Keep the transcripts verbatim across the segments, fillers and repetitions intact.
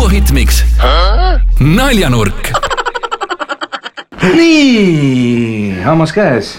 Duo Hitmix naljanurk. Nii, hammas käes.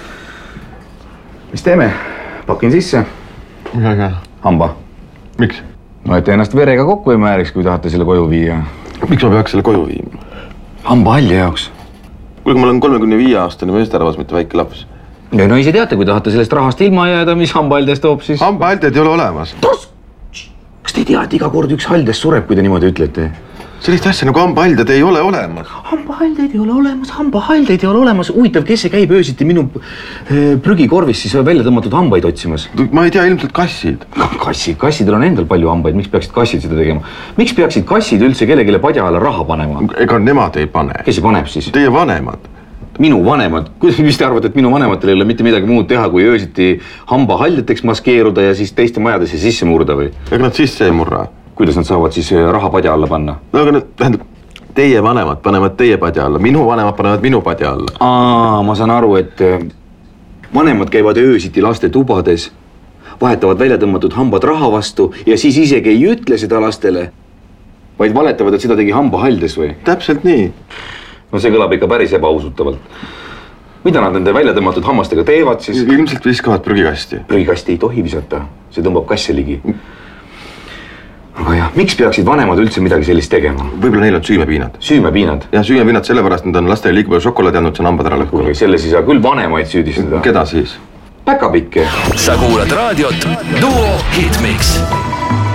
Mis teeme? Pakin sisse. Midagi. Hamba. Miks? No, et ennast verega kokku ei määriks, kui tahate selle koju viia. Miks ma peaks selle koju viima? Hamba halli jaoks. Kuulge, ma olen kolmekümne viie aastane meesterahvas, mitte väike laps. Ja no ise teate, kui tahate sellest rahast ilma jääda, mis hambahaldest toob siis? Hambahalded ei ole olemas. Kas te ei tea, et iga kord üks haldest sureb, kui te niimoodi ütlete? Sellist asja nagu hambahalded ei ole olemas. Hambahaldeid ei ole olemas, hambahaldeid ei ole olemas. Huvitav, kes see käib öösiti minu prügikorvis siis välja tõmmatud hambaid otsimas? Ma ei tea, ilmselt kassid. Kassid, kassidel on endal palju hambaid. Miks peaksid kassid seda tegema? Miks peaksid kassid üldse kellegile padja alla raha panema? Ega nemad ei pane. Kes ei paneb siis? Teie vanemad. Minu vanemad? Mis te arvate, et minu vanematel ei ole mitte midagi muud teha, kui öösiti hambahaldeteks maskeeruda ja siis teiste majadesse sisse murda või? Ega nad sisse ei murra. Kuidas nad saavad siis raha padja alla panna? No aga nüüd, tähendab, teie vanemad panevad teie padja alla, minu vanemad panevad minu padja alla. Aa, ma saan aru, et vanemad käivad öösiti laste tubades, vahetavad välja tõmmatud hambad raha vastu ja siis isegi ei ütle seda lastele, vaid valetavad, et seda tegi hambahaldes või? Täpselt nii. No see kõlab ikka päris ebausutavalt. Mida nad nende välja tõmmatud hammastega teevad siis? Ilmselt viskavad prügikasti. Prügikasti ei tohi visata, see tõmbab kasse ligi. Aga jah, miks peaksid vanemad üldse midagi sellist tegema? Võib-olla neil on süümepiinad. Süümepiinad? Ja süümepiinad sellepärast, nad on lastele liiga palju šokolaadi andnud, see on hambad ära lõhkunud. Selles ei saa küll vanemaid süüdistada. Keda siis? Päkapikke. Sa kuulad raadiot Duo Hitmix.